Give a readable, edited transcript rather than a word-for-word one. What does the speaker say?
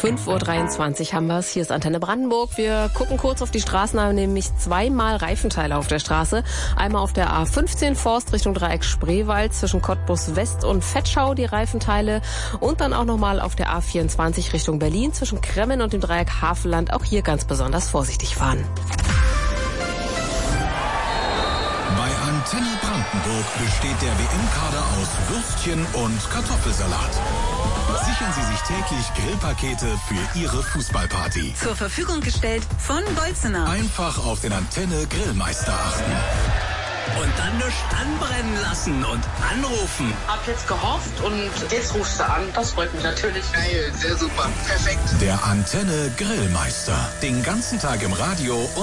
5:23 Uhr haben wir es. Hier ist Antenne Brandenburg. Wir gucken kurz auf die Straßen, haben nämlich zweimal Reifenteile auf der Straße. Einmal auf der A15 Forst Richtung Dreieck Spreewald zwischen Cottbus West und Vetschau die Reifenteile. Und dann auch nochmal auf der A24 Richtung Berlin zwischen Kremmen und dem Dreieck Havelland. Auch hier ganz besonders vorsichtig fahren. Bei Antenne Brandenburg besteht der WM-Kader aus Würstchen und Kartoffelsalat. Sichern Sie sich täglich Grillpakete für Ihre Fußballparty. Zur Verfügung gestellt von Bolzener. Einfach auf den Antenne Grillmeister achten. Und dann nichts anbrennen lassen und anrufen. Hab jetzt gehofft und jetzt rufst du an. Das freut mich natürlich. Geil, sehr super, perfekt. Der Antenne Grillmeister. Den ganzen Tag im Radio